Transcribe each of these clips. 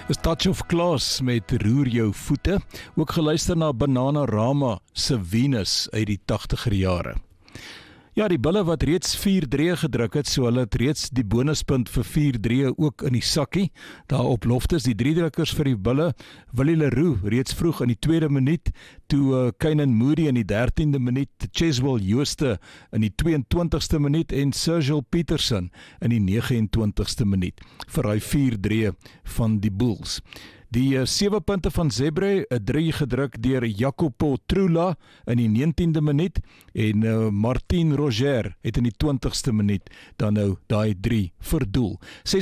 Is Touch of Class met Roer jou voete, ook geluister na Bananarama se Venus uit die 80er jare. Ja, die Bulle wat reeds 4-3 gedruk het, so hulle het reeds die bonuspunt vir 4-3 ook in die sakkie. Daar op Loftus, die 3-drukkers vir die Bulle, Willie Leroux reeds vroeg in die 2de minuut, toe Keinan Moody in die 13de minuut, Cheswell Jooste in die 22ste minuut en Sergio Peterson in die 29ste minuut vir hy 4-3 van die Bulls. Die 7 punte van Zebre, 3 gedruk deur Jacopo Trula in die 19de minuut en Martin Roger het in die 20ste minuut dan nou daai 3 verdoel.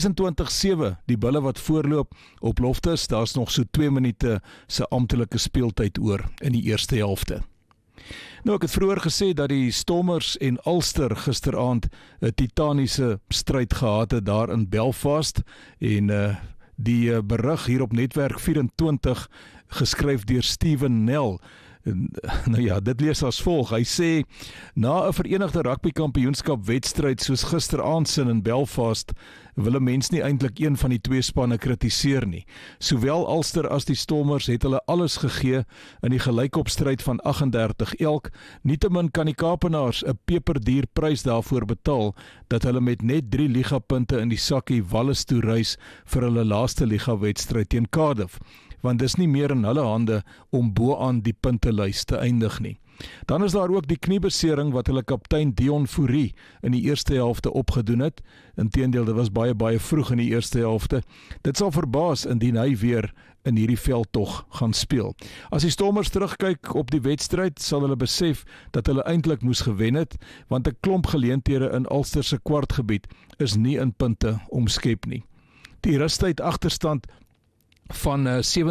26-7 die Bulle wat voorloop op Loftus, daar's nog so 2 minute se amptelike speeltyd oor in die eerste helfte. Nou, ek het vroeër gesê dat die Stormers en Ulster gisteraand 'n titaniese stryd gehad het daar in Belfast en die berig hier op Netwerk 24 geskryf deur Steven Nel. Nou ja, dit lees as volg. Hy sê, na 'n Verenigde Rugby Kampioenskap wedstryd soos gisteraand in Belfast, wil 'n mens nie eintlik een van die twee spanne kritiseer nie. Sowel Ulster as die Stormers het hulle alles gegee in die gelykopstryd van 38 elk. Nietemin kan die Kaapenaars 'n peperduur prys daarvoor betaal dat hulle met net 3 ligapunte in die sakkie Wallis toe reis vir hulle laaste ligawedstryd teen Cardiff, want dis nie meer in hulle hande om bo-aan die puntelys te eindig nie. Dan is daar ook die kniebesering wat hulle kaptein Dion Fourie in die eerste helfte opgedoen het. Inteendeel, dit was baie vroeg in die eerste helfte. Dit sal verbaas indien hy weer in hierdie veldtog gaan speel. As die Stormers terugkyk op die wedstryd, sal hulle besef dat hulle eintlik moes gewen het, want 'n klomp geleenthede in Ulster se kwartgebied is nie in punte omskep nie. Die rustyd agterstand van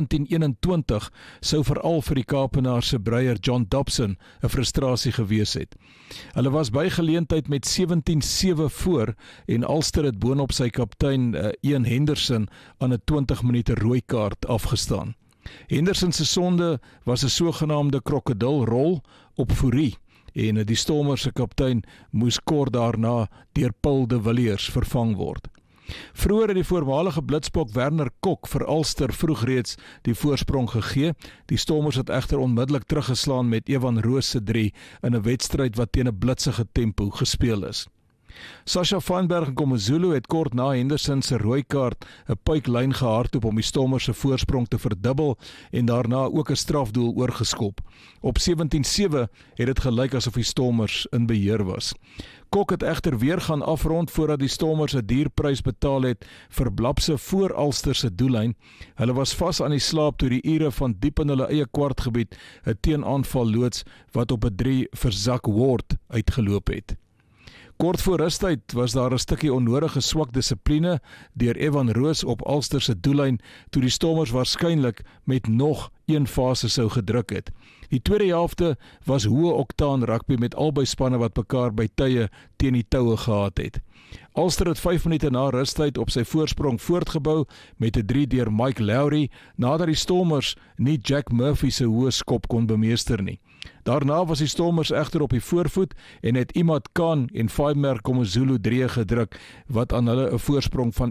17-21 sou veral vir die Kaapenaar se breier John Dobson 'n frustrasie gewees het. Hulle was by geleentheid met 17-7 voor en Ulster het boonop sy kaptein Ian Henderson aan 'n 20 minute rooi kaart afgestaan. Henderson se sonde was 'n sogenaamde krokodilrol op Fourie en die Stormers se kaptein moes kort daarna deur Paul de Villiers vervang word. Vroeër het die voormalige blitsbok Werner Kok vir Ulster vroeg reeds die voorsprong gegee. Die Stormers het egter onmiddellik teruggeslaan met Evan Roos se 3 in 'n wedstryd wat teen 'n blitsige tempo gespeel is. Sasha Feinberg en Komazulu het kort na Henderson se rooi kaart 'n puiklyn gehardloop om die Stormers se voorsprong te verdubbel en daarna ook 'n strafdoel oorgeskop. Op 17-7 het dit gelyk asof die Stormers in beheer was. Kok het egter weer gaan afrond voordat die Stormers 'n dierprys betaal het vir blapse voor Ulster se doellyn. Hulle was vas aan die slaap toe die ure van diep in hulle eie kwartgebied 'n teenaanval loods wat op 'n 3 vir Zak Ward uitgeloop het. Kort voor rustyd was daar 'n stukkie onnodige swak dissipline deur Evan Roos op Ulster se doellyn toe die Stormers waarskynlik met nog een fase sou gedruk het. Die tweede helfte was hoë oktaan rugby met albei spanne wat mekaar by tye teen die toue gehad het. Ulster het 5 minute na rustyd op sy voorsprong voortgebou met 'n 3 deur Mike Lowry nadat die Stormers nie Jack Murphy se hoë skop kon bemeester nie. Daarna was die Stormers egter op die voorvoet en het Imad Khan en Feinberg Komazulu 3 gedruk wat aan hulle 'n voorsprong van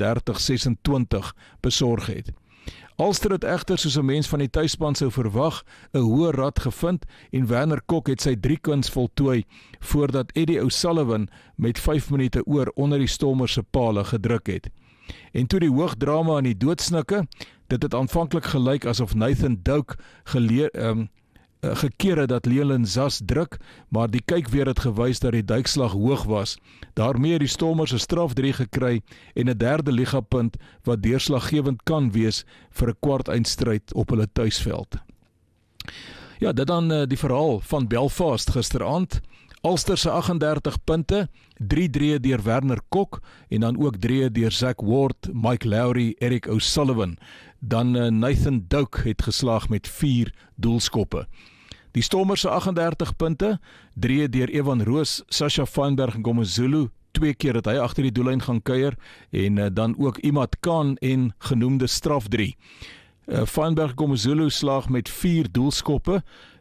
31-26 besorg het. Ulster het egter soos 'n mens van die tuisspan sou verwag 'n hoë rad gevind en Werner Kok het sy 3 kuns voltooi voordat Eddie O'Sullivan met 5 minute oor onder die Stormers se pale gedruk het. En toe die hoogdrama aan die doodsnikke, dit het aanvanklik gelyk asof Nathan Doak gekeer het dat Leland Zas druk, maar die kyk weer het gewys dat die duikslag hoog was. Daarmee het die Stormers 'n straf 3 gekry en 'n 3de ligapunt wat deurslaggewend kan wees vir 'n kwarteindstryd op hulle tuisveld. Ja, dit dan die verhaal van Belfast gisteraand. Ulster se 38 punte, 3 deur Werner Kok en dan ook 3 deur Zak Ward, Mike Lowry, Eric O'Sullivan. Dan Nathan Doak het geslaag met 4 doelskoppe. Die Stormers se 38 punte, 3 deur Evan Roos, Sasha Feinberg en Komazulu, 2 keer dat hy agter die doellyn gaan kuier en dan ook Imad Khan en genoemde straf 3. Feinberg Komazulu slaag met 4 doelskoppe